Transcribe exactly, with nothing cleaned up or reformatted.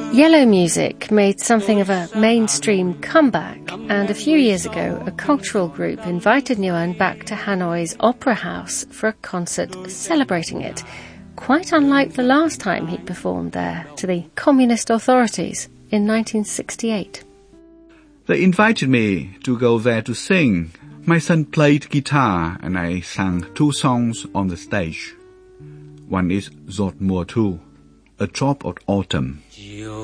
Yellow music made something of a mainstream comeback, and a few years ago a cultural group invited Nguyen back to Hanoi's Opera House for a concert celebrating it, quite unlike the last time he performed there to the communist authorities in nineteen sixty-eight. They invited me to go there to sing. My son played guitar and I sang two songs on the stage. One is Giọt mùa thu, A Drop of Autumn.